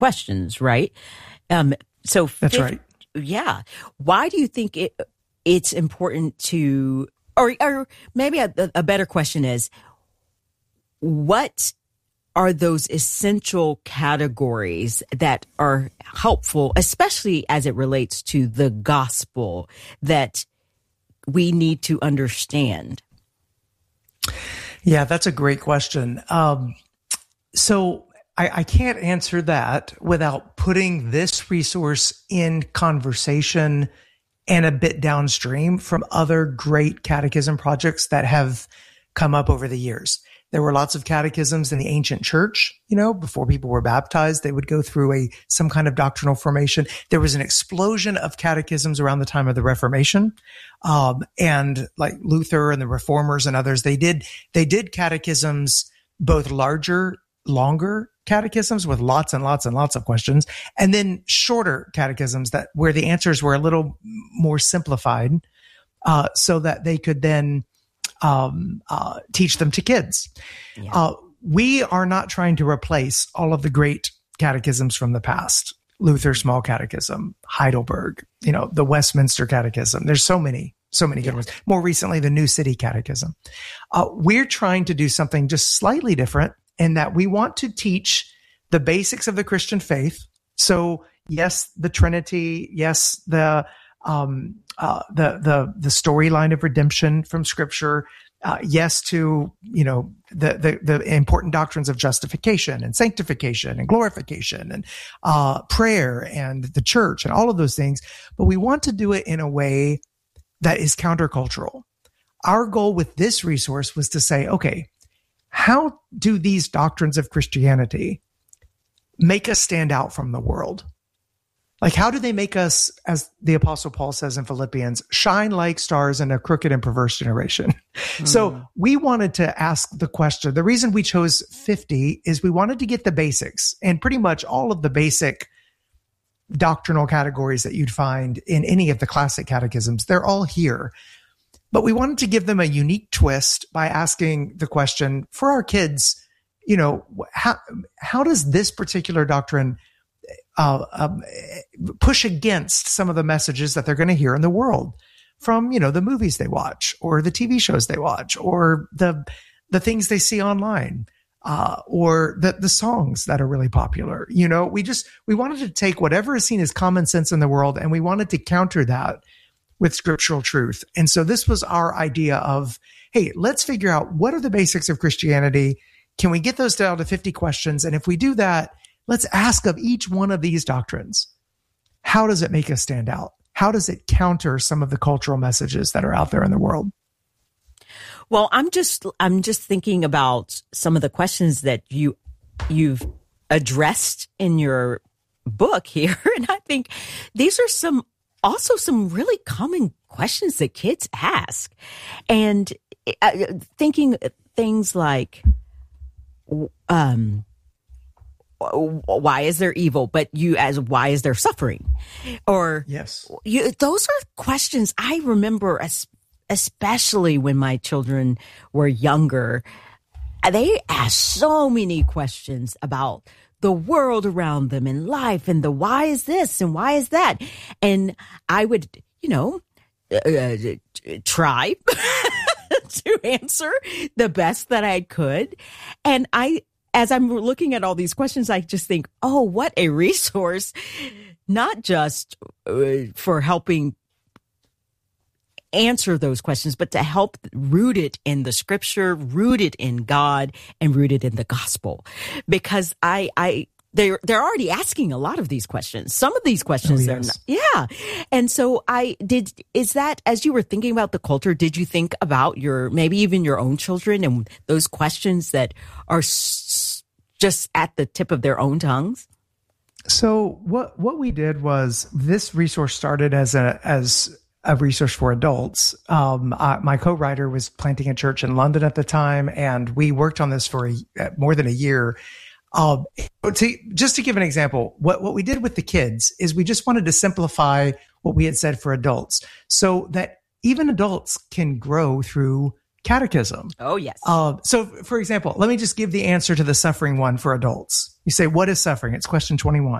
questions, right? So that's right. Yeah. Why do you think it's important to, or maybe a better question is, what are those essential categories that are helpful, especially as it relates to the gospel, that we need to understand? Yeah, that's a great question. So I can't answer that without putting this resource in conversation and a bit downstream from other great catechism projects that have come up over the years. There were lots of catechisms in the ancient church, before people were baptized, they would go through some kind of doctrinal formation. There was an explosion of catechisms around the time of the Reformation. And like Luther and the Reformers and others, they did catechisms, both larger, longer catechisms with lots and lots and lots of questions, and then shorter catechisms where the answers were a little more simplified, so that they could then teach them to kids. Yeah. We are not trying to replace all of the great catechisms from the past. Luther's Small Catechism, Heidelberg, the Westminster Catechism. There's so many good ones. More recently, the New City Catechism. We're trying to do something just slightly different in that we want to teach the basics of the Christian faith. So yes, the Trinity, yes, the storyline of redemption from Scripture, yes to the important doctrines of justification and sanctification and glorification and prayer and the church and all of those things. But we want to do it in a way that is countercultural. Our goal with this resource was to say, okay, how do these doctrines of Christianity make us stand out from the world? Like, how do they make us, as the Apostle Paul says in Philippians, shine like stars in a crooked and perverse generation? So we wanted to ask the question. The reason we chose 50 is we wanted to get the basics, and pretty much all of the basic doctrinal categories that you'd find in any of the classic catechisms. They're all here. But we wanted to give them a unique twist by asking the question for our kids, how does this particular doctrine push against some of the messages that they're going to hear in the world from, the movies they watch or the TV shows they watch or the things they see online, or the songs that are really popular. We wanted to take whatever is seen as common sense in the world, and we wanted to counter that with scriptural truth. And so this was our idea of, hey, let's figure out what are the basics of Christianity. Can we get those down to 50 questions? And if we do that, let's ask of each one of these doctrines, how does it make us stand out? How does it counter some of the cultural messages that are out there in the world? Well, I'm just thinking about some of the questions that you've addressed in your book here, and I think these are some really common questions that kids ask, and thinking things like, why is there evil? But why is there suffering? Or yes, those are questions I remember, especially when my children were younger. They asked so many questions about the world around them and life and the why is this and why is that. And I would, try to answer the best that I could. And as I'm looking at all these questions, I just think, oh, what a resource, not just for helping answer those questions, but to help root it in the Scripture, root it in God, and root it in the gospel. Because they're already asking a lot of these questions. Some of these questions, they're not. Yeah. And so is that, as you were thinking about the culture, did you think about maybe even your own children and those questions that are just at the tip of their own tongues? So what we did was, this resource started as a resource for adults. My co-writer was planting a church in London at the time, and we worked on this for more than a year. Just to give an example, what we did with the kids is we just wanted to simplify what we had said for adults, so that even adults can grow through catechism. Oh, yes. So, for example, let me just give the answer to the suffering one for adults. You say, what is suffering? It's question 21.